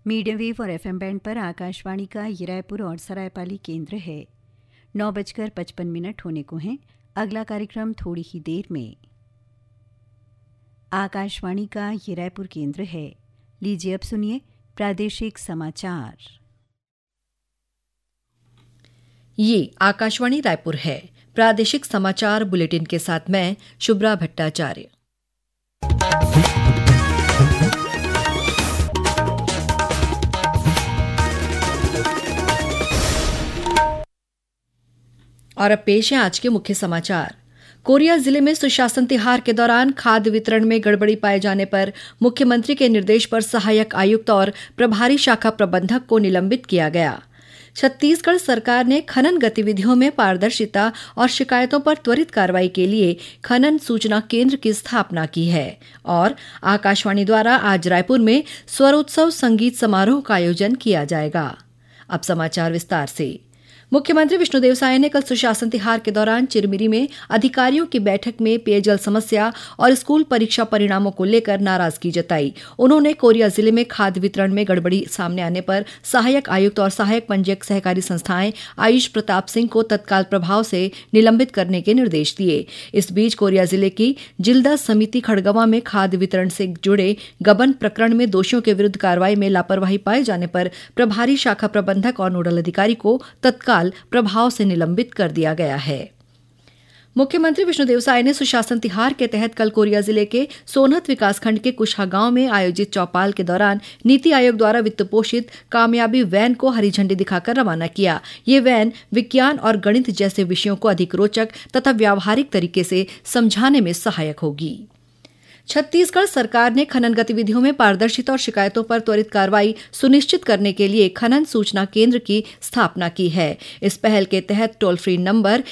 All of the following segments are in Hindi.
मीडियम वेव और एफएम बैंड पर आकाशवाणी का ये रायपुर और सरायपाली केंद्र है। 9:55 होने को हैं। अगला कार्यक्रम थोड़ी ही देर में। आकाशवाणी का ये रायपुर केंद्र है। लीजिए अब सुनिए प्रादेशिक समाचार। ये आकाशवाणी रायपुर है। प्रादेशिक समाचार बुलेटिन के साथ मैं शुभ्रा भट्टाचार्य। और अब पेश है आज के मुख्य समाचार। कोरिया जिले में सुशासन तिहार के दौरान खाद्य वितरण में गड़बड़ी पाए जाने पर मुख्यमंत्री के निर्देश पर सहायक आयुक्त और प्रभारी शाखा प्रबंधक को निलंबित किया गया। छत्तीसगढ़ सरकार ने खनन गतिविधियों में पारदर्शिता और शिकायतों पर त्वरित कार्रवाई के लिए खनन सूचना केंद्र की स्थापना की है। और आकाशवाणी द्वारा आज रायपुर में स्वरोत्सव संगीत समारोह का आयोजन किया जाएगा। अब समाचार विस्तार से। मुख्यमंत्री विष्णुदेव साय ने कल सुशासन तिहार के दौरान चिरमिरी में अधिकारियों की बैठक में पेयजल समस्या और स्कूल परीक्षा परिणामों को लेकर नाराजगी जताई। उन्होंने कोरिया जिले में खाद्य वितरण में गड़बड़ी सामने आने पर सहायक आयुक्त और सहायक पंजीयक सहकारी संस्थाएं आयुष प्रताप सिंह को तत्काल प्रभाव से निलंबित करने के निर्देश दिए। इस बीच कोरिया जिले की जिल्दा समिति खड़गवां में खाद्य वितरण से जुड़े गबन प्रकरण में दोषियों के विरुद्ध कार्रवाई में लापरवाही पाए जाने पर प्रभारी शाखा प्रबंधक और नोडल अधिकारी को तत्काल प्रभाव से निलंबित कर दिया गया है। मुख्यमंत्री विष्णुदेव साय ने सुशासन तिहार के तहत कल कोरिया जिले के सोनहत विकासखंड के कुशहा गांव में आयोजित चौपाल के दौरान नीति आयोग द्वारा वित्त पोषित कामयाबी वैन को हरी झंडी दिखाकर रवाना किया। ये वैन विज्ञान और गणित जैसे विषयों को अधिक रोचक तथा व्यावहारिक तरीके से समझाने में सहायक होगी। छत्तीसगढ़ सरकार ने खनन गतिविधियों में पारदर्शिता और शिकायतों पर त्वरित कार्रवाई सुनिश्चित करने के लिए खनन सूचना केंद्र की स्थापना की है। इस पहल के तहत टोल फ्री नंबर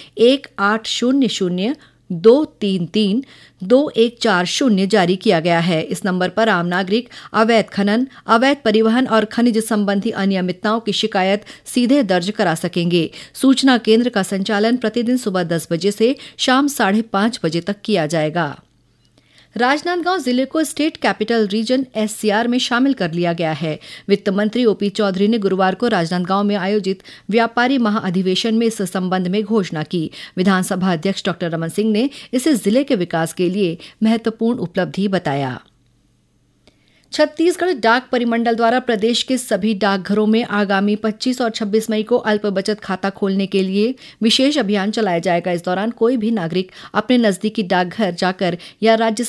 1800-233-2140 जारी किया गया है। इस नंबर पर आम नागरिक अवैध खनन, अवैध परिवहन और खनिज संबंधी अनियमितताओं की शिकायत सीधे दर्ज करा सकेंगे। सूचना केंद्र का संचालन प्रतिदिन सुबह 10 बजे से शाम 5:30 बजे तक किया जाएगा। राजनांदगांव जिले को स्टेट कैपिटल रीजन SCR में शामिल कर लिया गया है। वित्त मंत्री OP चौधरी ने गुरुवार को राजनांदगांव में आयोजित व्यापारी महाअधिवेशन में इस संबंध में घोषणा की। विधानसभा अध्यक्ष डॉ रमन सिंह ने इसे जिले के विकास के लिए महत्वपूर्ण उपलब्धि बताया। छत्तीसगढ़ डाक परिमंडल द्वारा प्रदेश के सभी डाकघरों में आगामी 25 और 26 मई को अल्प बचत खाता खोलने के लिए विशेष अभियान चलाया जाएगा। इस दौरान कोई भी नागरिक अपने नजदीकी डाकघर जाकर या राज्य